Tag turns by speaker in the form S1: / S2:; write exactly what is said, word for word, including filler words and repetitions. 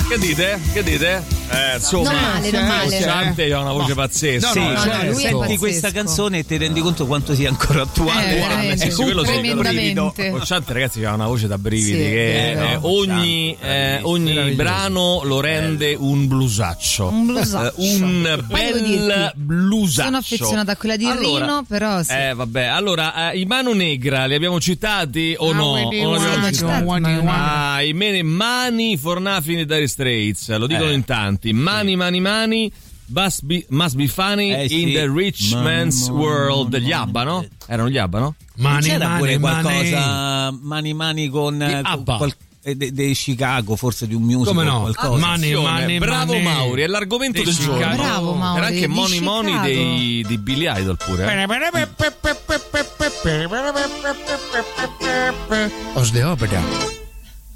S1: Che dite? Che dite? Eh, insomma,
S2: non male, non male.
S1: Chante ha una voce pazzesca.
S3: Sì,
S2: no, no,
S3: cioè,
S2: no, lui è
S3: senti
S2: pazzesco.
S3: questa canzone e ti rendi conto quanto sia ancora attuale.
S2: Eh, veramente.
S1: Eh, sì, quello sì,
S2: tremendamente.
S1: Chante, ragazzi, ha una voce da brividi.
S2: Sì,
S1: che
S2: è vero.
S1: eh, ogni, eh, ogni brano lo rende un blusaccio.
S2: Un blusaccio.
S1: Eh, un
S2: Poi devo
S1: bel
S2: dirti,
S1: blusaccio.
S2: sono affezionata a quella di
S1: Allora,
S2: Rino, però sì.
S1: Eh, vabbè, allora, eh, i Mano Negra li abbiamo citati o
S2: Ah,
S1: no?
S2: quelli
S1: O non li abbiamo
S2: one,
S1: citati?
S2: one, one.
S1: Ah, i mani, mani fornafini Dire Straits, lo dicono
S3: Eh.
S1: in tanti. Mani, mani, mani. Must be, must be funny
S3: Eh,
S1: in
S3: sì.
S1: the rich
S3: Man,
S1: man's
S3: man,
S1: world.
S3: man,
S1: Gli
S3: man.
S1: Abba, no? Erano gli Abba, no?
S4: Mani,
S3: C'era
S4: mani,
S3: pure
S4: mani.
S3: qualcosa mani mani con eh,
S1: Abba.
S3: qual- eh, de, de Chicago, forse di un musical.
S4: Come no?
S3: Qualcosa.
S4: Mani, mani,
S1: Bravo
S4: mani.
S1: Mauri, è l'argomento
S4: Di
S1: del
S4: Chicago.
S1: giorno.
S2: Bravo, Mauri,
S1: Era anche
S2: di
S1: Money Money
S2: Chicago.
S1: dei, di Billy Idol pure. eh.
S4: Os de ópera.